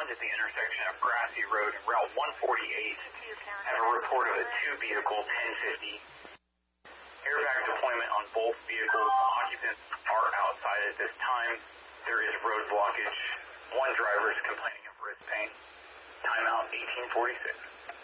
at the intersection of Grassy Road and Route 148. Have a report of a two-vehicle 1050. Airbag deployment on both vehicles. Occupants are outside at this time. There is road blockage. One driver is complaining of wrist pain. Timeout 1846.